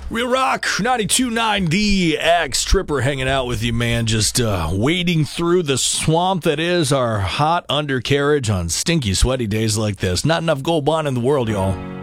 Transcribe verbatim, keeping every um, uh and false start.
Real Rock ninety-two point nine D X Tripper hanging out with you, man. Just uh, wading through the swamp that is our hot undercarriage on stinky, sweaty days like this. Not enough Gold Bond in the world, y'all.